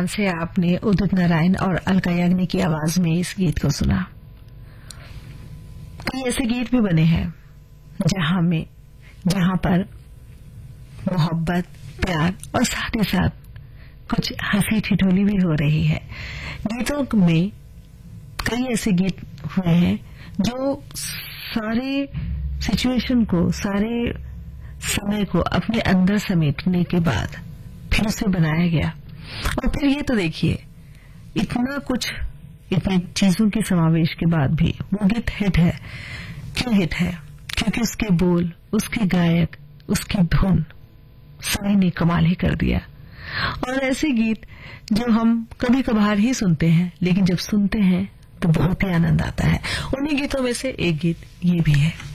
ध्यान से आपने उदित नारायण और अलका याग्निक की आवाज में इस गीत को सुना। कई ऐसे गीत भी बने हैं जहां पर मोहब्बत, प्यार और साथ ही साथ कुछ हंसी ठिठोली भी हो रही है। गीतों में कई ऐसे गीत हुए हैं जो सारे सिचुएशन को, सारे समय को अपने अंदर समेटने के बाद फिर उसे बनाया गया। और फिर ये तो देखिए, इतना कुछ, इतनी चीजों के समावेश के बाद भी वो गीत हिट है। क्यों हिट है? क्योंकि उसके बोल, उसके गायक, उसकी धुन सभी ने कमाल ही कर दिया। और ऐसे गीत जो हम कभी कभार ही सुनते हैं, लेकिन जब सुनते हैं तो बहुत ही आनंद आता है। उन्हीं गीतों में से एक गीत ये भी है।